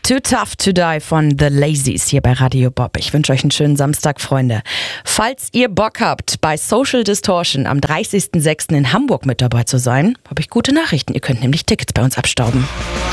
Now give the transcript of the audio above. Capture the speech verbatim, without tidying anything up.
Too Tough to Die von The Lazies hier bei Radio Bob. Ich wünsche euch einen schönen Samstag, Freunde. Falls ihr Bock habt, bei Social Distortion am dreißigsten sechsten in Hamburg mit dabei zu sein, habe ich gute Nachrichten. Ihr könnt nämlich Tickets bei uns abstauben.